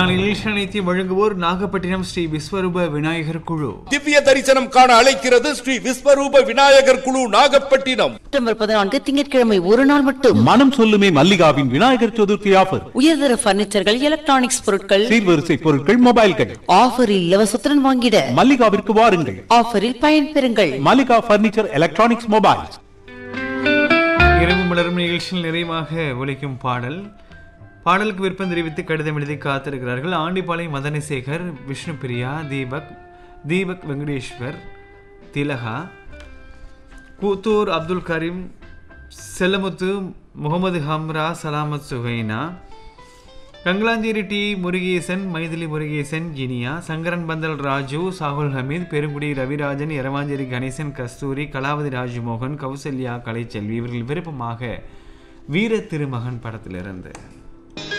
நிகழ்ச்சி வழங்குவோர் நாகப்பட்டினம் ஸ்ரீ விஸ்வரூப விநாயகர் குழு. திவ்ய தரிசனம் காண அழைக்கிறது ஸ்ரீ விஸ்வரூப விநாயகர் குழு நாகப்பட்டினம். செப்டம்பர் 14 திங்கட்கிழமை ஒரு நாள் மட்டும். மனம் சொல்லுமே மல்லிகாவின் விநாயகர் சதுர்த்தி ஆஃபர். உயர்தர பர்னிச்சர்கள், எலக்ட்ரானிக்ஸ் பொருட்கள், சீர்வரிசை பொருட்கள், மொபைல்கள் ஆஃபரில் இலவசத்துடன் வாங்கிட மல்லிகாவிற்கு வாருங்கள். ஆஃபரில் பயன் பெறுங்கள். Mallika furniture, electronics, mobiles. இரவு மலரும் நிகழ்ச்சியில் நிறைவாக ஒலிக்கும் பாடலுக்கு விருப்பம் தெரிவித்து கடிதம் எழுதி காத்திருக்கிறார்கள். ஆண்டிபாளையம் மதனசேகர், விஷ்ணு பிரியா, தீபக் வெங்கடேஸ்வர், திலகா, கூத்தூர் அப்துல் கரீம், செல்லமுத்து, முகமது ஹம்ரா, சலாமத் சுகைனா, கங்களாஞ்சேரி டி முருகேசன், மைதிலி முருகேசன், ஜினியா, சங்கரன் பந்தல் ராஜு, சாகுல் ஹமீத், பெருங்குடி ரவிராஜன், எரவாஞ்சேரி கணேசன், கஸ்தூரி, கலாவதி ராஜ்மோகன், கௌசல்யா, கலைச்செல்வி இவர்கள் விருப்பமாக வீர திருமகன் படத்திலிருந்து